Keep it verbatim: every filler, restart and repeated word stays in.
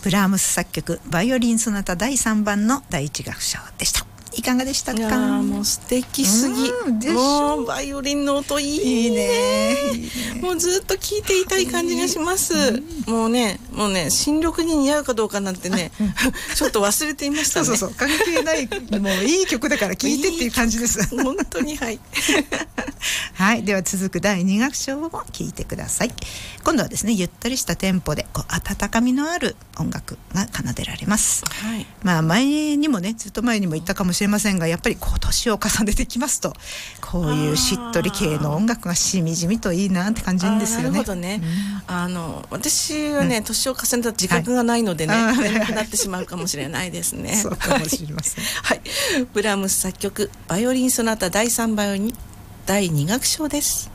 ブラームス作曲バイオリンソナタだいさんばんのだいいち楽章でした。いかがでしたか？ いやもう素敵すぎ、もうバイオリンの音いいね、いいねいいね、もうずっと聴いていたい感じがします、うん、もうねもうね新緑に似合うかどうかなんてね、うん、ちょっと忘れていましたね。 そうそうそう関係ないもういい曲だから聴いてっていう感じです本当にはいはい、では続くだいに楽章を聴いてください。今度はですねゆったりしたテンポでこう温かみのある音楽が奏でられます、はい、まあ前にもねずっと前にも言ったかもしれませんが、やっぱり今年を重ねてきますとこういうしっとり系の音楽がしみじみといいなって感じるんですよね。 なるほどね、うん、あの私はね、うん、年を重ねた自覚がないのでね、はい、眠くなってしまうかもしれないですねそうかもしれませんはい、ブラームス作曲バイオリンソナタだいさんばんよりだいに楽章です。